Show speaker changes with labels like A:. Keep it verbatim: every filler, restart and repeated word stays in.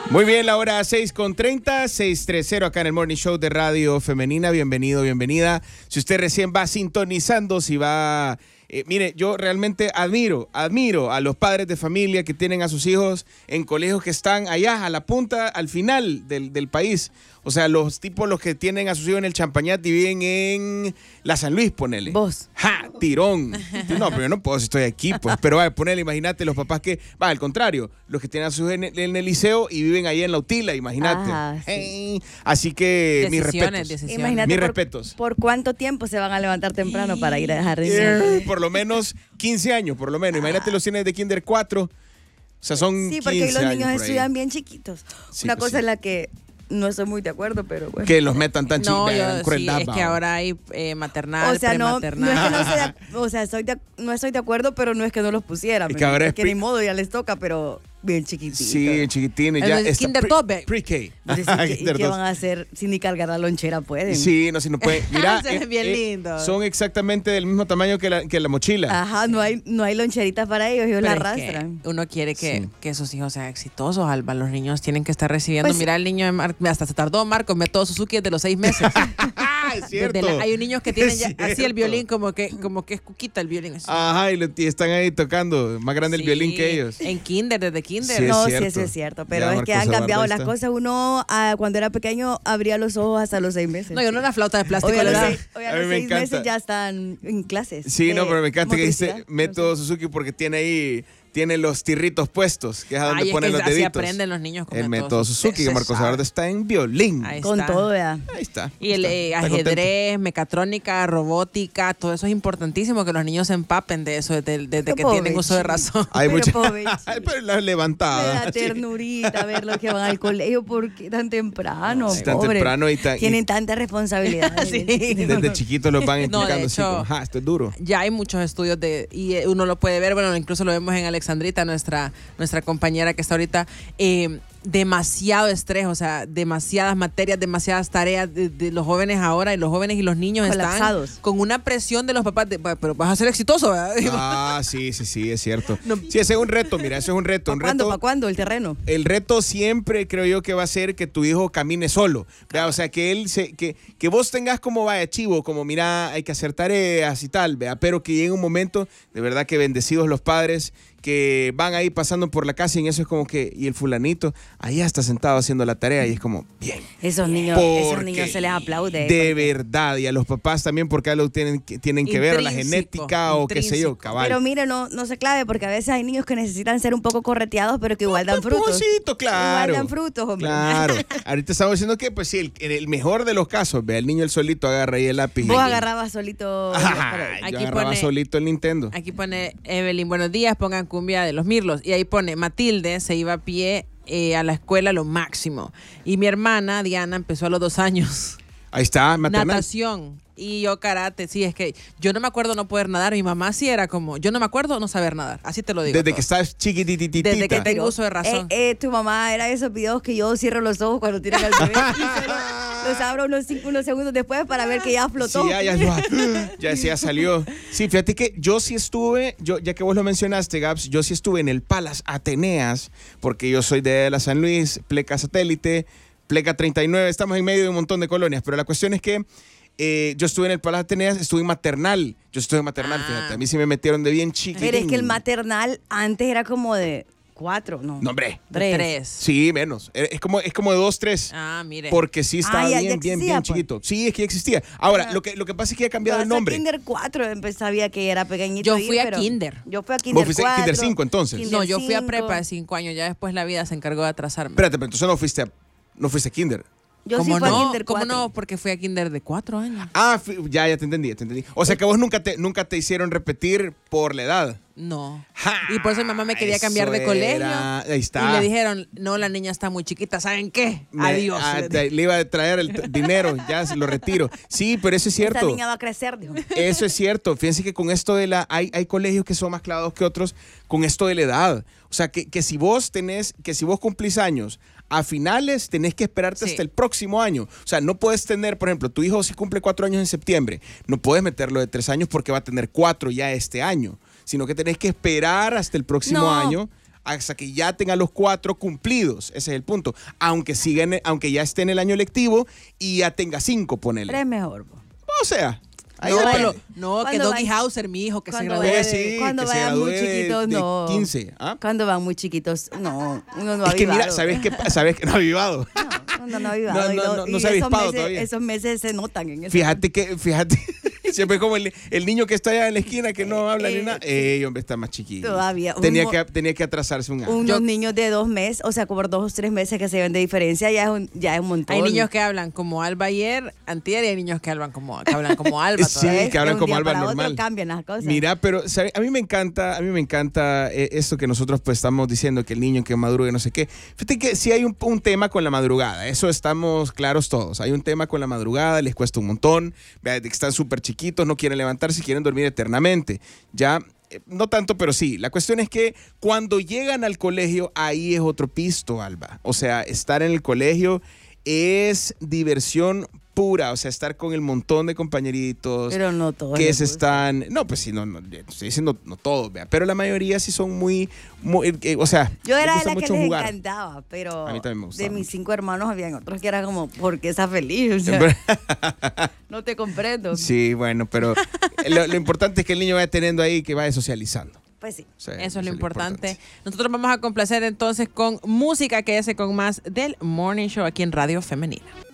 A: Muy bien, la hora seis con treinta, seis treinta acá en el Morning Show de Radio Femenina. Bienvenido, bienvenida. Si usted recién va sintonizando, si va... Eh, mire, yo realmente admiro, admiro a los padres de familia que tienen a sus hijos en colegios que están allá, a la punta, al final del, del país. O sea, los tipos, los que tienen a sus hijos en el Champañat y viven en la San Luis, ponele.
B: Vos.
A: ¡Ja! Tirón. No, pero yo no puedo si estoy aquí, pues. Pero va, ponele, imagínate los papás que... Va, al contrario, los que tienen a sus hijos en el, en el liceo y viven ahí en la Utila, imagínate.
B: Ah, sí.
A: Hey. Así que, mis respetos.
C: Decisiones.
B: Imagínate
A: Mis
B: por,
A: respetos.
B: ¿Por cuánto tiempo se van a levantar temprano para ir a dejar de
A: Eh, por lo menos quince años, por lo menos. Imagínate los tienes de kinder cuatro. O sea, son
B: Sí, porque
A: quince
B: los niños
A: años por ahí.
B: estudian bien chiquitos.
A: Sí,
B: Una
A: pues
B: cosa
A: sí.
B: en la que no estoy muy de acuerdo, pero bueno.
A: Que los metan tan
C: No,
A: chiquitos.
C: yo, sí,
A: Crueldad,
C: es que
A: va.
C: ahora hay eh, maternal,
B: O sea, no, no es
C: prematernal.
B: que no estoy de, o sea, estoy de- no estoy de acuerdo, pero no es que no los pusieran.
A: Es que ahora es
B: que
A: pri-
B: ni modo, ya les toca, pero bien chiquititos.
A: Sí, chiquitines.
C: El
A: Ya
C: del
A: está
C: kinder
A: pre-
C: dos, ve.
A: Pre-K.
B: Pues, ¿y qué- ¿Y
A: Kinder
B: qué
A: dos.
B: van a hacer si ni cargar la lonchera pueden?
A: Sí, no, si no pueden. Mira,
C: Se ve bien lindo.
A: son exactamente del mismo tamaño que la, que la mochila.
B: Ajá, no hay, no hay loncheritas para ellos, ellos la
C: Pero es que
B: arrastran.
C: uno quiere que,
A: Sí.
C: que sus hijos sean exitosos, Alba. Los niños tienen que estar recibiendo.
B: Pues-
C: Mira, el niño de Mar- hasta se tardó Marco, método Suzuki desde los seis meses.
A: es cierto.
C: Desde la- hay niños que tienen
A: Es
C: ya así
A: cierto.
C: el violín, como que, como que es cuquita el violín. así.
A: Ajá, y, lo- y están ahí tocando. Más grande el
C: Sí,
A: violín que ellos.
C: En kinder, desde kinder.
A: Sí, es
B: No, sí,
A: cierto.
B: eso es cierto, pero
A: Ya,
B: es que
A: Marcos
B: han cambiado
A: Eduardo,
B: las
A: ahí está.
B: cosas. Uno, ah, cuando era pequeño, abría los ojos hasta los seis meses.
C: No, yo no una flauta de plástico
B: Hoy a
C: le
B: los
C: da.
B: seis, hoy a
A: A
B: los
A: mí me
B: seis
A: encanta.
B: meses ya están en clases.
A: Sí, no,
B: de
A: pero me encanta que dice
B: motricidad.
A: método Suzuki porque tiene ahí, tiene los tirritos puestos, que es a donde
C: Ay, es
A: ponen
C: que
A: los
C: así
A: deditos.
C: aprenden los niños con
A: El
C: método
A: método Suzuki, que
C: Se
A: Marcos
C: sabe.
A: Eduardo está en violín.
C: Ahí
B: Con
C: está.
B: todo, vea.
A: Ahí está.
C: Y el
A: está,
C: eh,
A: está contento.
C: ajedrez, mecatrónica, robótica, todo eso es importantísimo, que los niños se empapen de eso desde, desde
B: Qué
C: que tienen uso de
B: pobrecito.
C: razón.
A: Hay
B: Pero
A: mucha...
B: pobrecito.
A: Ay, pero la
B: Me
A: levantada.
B: da ternurita ver los que van al colegio porque tan temprano,
A: Sí, tan
B: pobre.
A: temprano y tan-
B: Tienen
A: y-
B: tantas responsabilidades.
C: Sí.
A: Desde chiquitos los van
C: No,
A: explicando
C: de
A: así
C: hecho-
A: como, "Ja, esto es duro".
C: Ya hay muchos estudios de y eh, uno lo puede ver, bueno, incluso lo vemos en Alexandrita, nuestra nuestra compañera que está ahorita, eh, demasiado estrés, o sea, demasiadas materias, demasiadas tareas de, de los jóvenes ahora, y los jóvenes y los niños
B: Colapsados.
C: están con una presión de los papás, de, pero vas a ser exitoso, ¿verdad?
A: Ah, sí, sí, sí, es cierto.
C: No.
A: Sí, ese es un reto, mira, ese es un reto.
B: ¿Para
A: Un
B: cuándo?
A: reto
B: ¿Para cuándo el terreno?
A: El reto siempre creo yo que va a ser que tu hijo camine solo, ¿vea? O sea, que él se, que, que vos tengas como vaya chivo, como mira, hay que hacer tareas y tal, ¿vea? Pero que llegue un momento, de verdad que bendecidos los padres que van ahí pasando por la casa y en eso es como que, y el fulanito, ahí está sentado haciendo la tarea y es como, bien.
B: Esos niños, esos
A: Porque
B: niños se les aplaude.
A: De verdad, y a los papás también porque algo tienen, que- tienen que ver, la
C: Intrínseco,
A: genética o qué sé yo,
C: intrínseco.
A: cabal.
B: Pero mire, no, no se clave, porque a veces hay niños que necesitan ser un poco correteados, pero que igual dan frutos.
A: Papucito, claro.
B: Igual dan frutos, hombre.
A: Claro. Ahorita estamos diciendo que, pues sí, el- en el mejor de los casos, ve, el niño el solito agarra ahí el lápiz.
B: Vos
A: y-
B: agarrabas solito.
A: Ay, yo
C: Aquí
A: agarraba
C: pone-
A: solito el Nintendo.
C: Aquí pone Evelyn, buenos días, pongan cumbia de los Mirlos. Y ahí pone Matilde, se iba a pie eh, a la escuela lo máximo. Y mi hermana Diana empezó a los dos años.
A: Ahí está, maternal.
C: Natación. Y yo karate, sí, es que yo no me acuerdo no poder nadar. Mi mamá sí era como, yo no me acuerdo no saber nadar. Así te lo digo.
A: Desde
C: todo.
A: que estás chiquitititita.
C: Desde que tengo uso de razón.
B: Eh, eh, tu mamá era de esos videos que yo cierro los ojos cuando tiran al bebé y solo los abro unos cinco unos segundos después para ver que ya flotó.
A: Sí, ya, ya, ya, ya, sí, ya salió. Sí, fíjate que yo sí estuve, yo, ya que vos lo mencionaste, Gabs, yo sí estuve en el Palace Ateneas, porque yo soy de la San Luis, Pleca Satélite, Pleca treinta y nueve, estamos en medio de un montón de colonias, pero la cuestión es que eh, yo estuve en el Palace Ateneas, estuve en maternal, yo estuve en maternal,
C: Ah.
A: fíjate, a mí sí me metieron de bien chiquitín.
B: Pero es que el maternal antes era como de cuatro, ¿no?
A: No, hombre.
B: Tres.
C: Tres.
A: Sí, menos. Es como, es como de dos, tres.
C: Ah, mire.
A: Porque sí estaba
B: Ah, ya-
A: bien,
B: ya
A: bien,
B: existía,
A: bien
B: pues.
A: chiquito. Sí, es que ya existía. Ahora,
B: Ah.
A: lo que, lo que pasa es que ha cambiado
B: Yo
A: el
B: hasta
A: nombre.
B: Kinder cuatro empe- sabía que era pequeñito.
C: Yo
B: ir,
C: fui a
B: pero-
C: kinder.
B: Yo fui a
A: ¿Vos
B: Kinder
A: fuiste a
B: cuatro.
A: Kinder cinco, entonces?
B: Kinder
C: No, yo fui a
B: cinco.
C: prepa de cinco años, ya después la vida se encargó de atrasarme.
A: Espérate, pero entonces no fuiste a, no fuiste a Kinder.
B: Yo sí
C: ¿Cómo
B: fui a
C: no?
B: Kinder
C: ¿Cómo
B: cuatro.
C: no? Porque fui a kinder de cuatro años.
A: Ah, fui- ya, ya te entendí, ya te entendí. O sea que vos nunca te, nunca te hicieron repetir por la edad.
C: No.
A: ¡Ja!
C: Y por eso mi mamá me quería
A: Eso
C: cambiar de
A: era.
C: colegio.
A: Ahí está.
C: Y le dijeron, no, la niña está muy chiquita, ¿saben qué?
A: Me-
C: Adiós.
A: ah,
C: Le
A: te- le iba a traer el t- dinero, ya se lo retiro. Sí, pero eso es
B: Esta
A: cierto.
B: niña va a crecer, dijo.
A: Eso es cierto. Fíjense que con esto de la... Hay, hay colegios que son más clavados que otros con esto de la edad. O sea, que, que si vos tenés... Que si vos cumplís años a finales, tenés que esperarte
C: Sí.
A: hasta el próximo año. O sea, no puedes tener, por ejemplo, tu hijo si cumple cuatro años en septiembre, no puedes meterlo de tres años porque va a tener cuatro ya este año. Sino que tenés que esperar hasta el próximo
B: No.
A: año hasta que ya tenga los cuatro cumplidos. Ese es el punto. Aunque siga en- aunque ya esté en el año lectivo y ya tenga cinco, ponele.
B: Pero es mejor. po.
A: O sea, ahí
C: No,
A: depende.
C: lo- no, que
B: Cuando
C: Doggy
B: van-
C: Hauser, mi hijo, que se
B: cuando
C: graduó.
B: vayan-
A: Pues sí,
B: cuando
A: que se
B: vayan muy
A: gradúe de-
B: chiquitos,
A: de
B: no.
A: quince, ¿ah?
B: Cuando van muy chiquitos, no, uno no ha
A: Es que mira,
B: avivado.
A: ¿sabes qué? ¿Sabes que no ha avivado?
B: No, uno no ha avivado.
A: No,
B: y
A: no,
B: lo-
A: no, no
B: y
A: se ha
B: esos
A: avispado
B: meses-
A: todavía.
B: Esos meses se notan en eso.
A: Fíjate que, fíjate, siempre como el, el niño que está allá en la esquina que no habla ni
B: Eh,
A: nada. Ey, hombre, está más chiquito.
B: Todavía.
A: Tenía
B: Un-
A: que, tenía que atrasarse un año.
B: Unos
C: Yo-
B: niños de dos meses, o sea, como dos o tres meses que se ven de diferencia, ya es un, ya es un montón.
C: Hay niños que hablan como Alba ayer, antier, y hay niños que hablan como, que hablan como Alba
A: Sí,
C: todavía.
A: que hablan
B: de un
A: como
B: día
A: Alba
B: para
A: normal.
B: Otro cambian las cosas.
A: Mira, pero ¿sabe? A mí me encanta, a mí me encanta eh, esto que nosotros pues estamos diciendo, que el niño que madrugue, no sé qué. Fíjate que sí hay un, un tema con la madrugada, eso estamos claros todos. Hay un tema con la madrugada, les cuesta un montón, vea, de que están súper chiquitos, no quieren levantarse, quieren dormir eternamente. Ya, eh, no tanto, pero sí. La cuestión es que cuando llegan al colegio, ahí es otro pisto, Alba. O sea, estar en el colegio es diversión pura, o sea, estar con el montón de compañeritos.
B: Pero no todos.
A: que
B: les
A: se
B: gusta.
A: están, no, pues sí, no, no, estoy diciendo no todos, vea, pero la mayoría sí son muy, muy eh, o sea,
B: Yo
A: les
B: era de
A: gusta
B: la que
A: mucho
B: les
A: jugar.
B: encantaba, pero
A: A mí también me gustaba
B: de mis
A: mucho.
B: cinco hermanos habían otros que eran como, ¿por qué estás feliz? O sea,
A: Siempre-
B: no te comprendo.
A: Sí, bueno, pero lo, lo importante es que el niño vaya teniendo ahí, que vaya socializando.
B: Pues sí.
A: O sea,
C: Eso es lo importante. Nosotros vamos a complacer entonces con música, que es con más del Morning Show aquí en Radio Femenina.